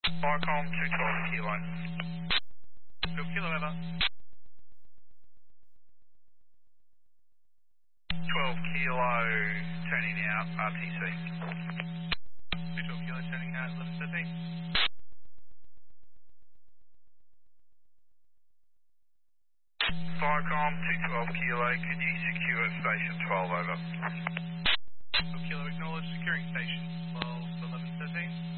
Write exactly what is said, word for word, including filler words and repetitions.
Firecom two twelve kilo. Two kilo over. twelve kilo turning out R T C. Two twelve kilo turning out eleven thirteen. Firecom two twelve kilo, can you secure station twelve over? Two kilo acknowledged, securing station twelve eleven thirteen.